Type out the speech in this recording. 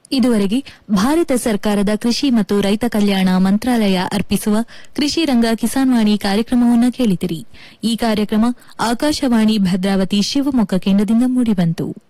ಇದುವರೆಗೆ ಭಾರತ ಸರ್ಕಾರದ ಕೃಷಿ ಮತ್ತು ರೈತ ಕಲ್ಯಾಣ ಮಂತ್ರಾಲಯ ಅರ್ಪಿಸುವ ಕೃಷಿ ರಂಗ ಕಿಸಾನ್ ವಾಣಿ ಕಾರ್ಯಕ್ರಮವನ್ನು ಕೇಳಿದಿರಿ. ಈ ಕಾರ್ಯಕ್ರಮ ಆಕಾಶವಾಣಿ ಭದ್ರಾವತಿ ಶಿವಮೊಗ್ಗ ಕೇಂದ್ರದಿಂದ ಮೂಡಿಬಂತು.